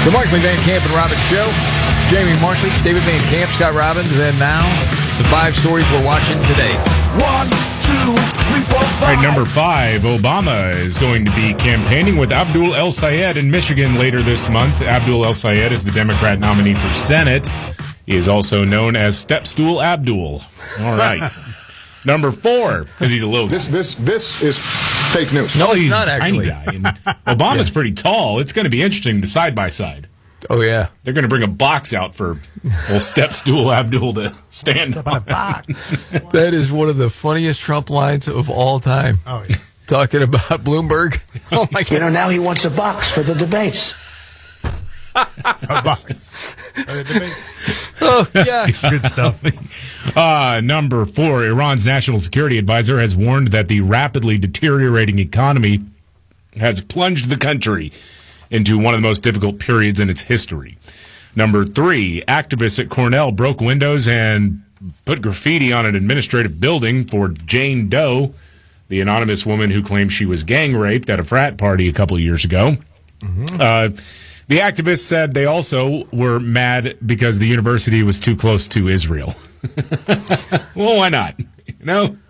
The Markley, Van Camp, and Robbins Show. Jamie Markley, David Van Camp, Scott Robbins, and now the 5 stories we're watching today. 1, 2, 3, 4, 5. All right, number 5, Obama is going to be campaigning with Abdul El Sayed in Michigan later this month. Abdul El Sayed is the Democrat nominee for Senate. He is also known as Stepstool Abdul. All right. Number 4, because he's a little... This is fake news. No, he's it's not a tiny actually. guy. And Obama's pretty tall. It's going to be interesting, the side-by-side. Oh, yeah. They're going to bring a box out for old Stepstool Abdul to stand on. That is one of the funniest Trump lines of all time. Oh, yeah. Talking about Bloomberg. Oh, my God. You know, now he wants a box for the debates. A box. Oh, yeah. Good stuff. Number 4, Iran's national security advisor has warned that the rapidly deteriorating economy has plunged the country into one of the most difficult periods in its history. Number 3, activists at Cornell broke windows and put graffiti on an administrative building for Jane Doe, the anonymous woman who claimed she was gang raped at a frat party a couple of years ago. The activists said they also were mad because the university was too close to Israel. Well, why not? You know?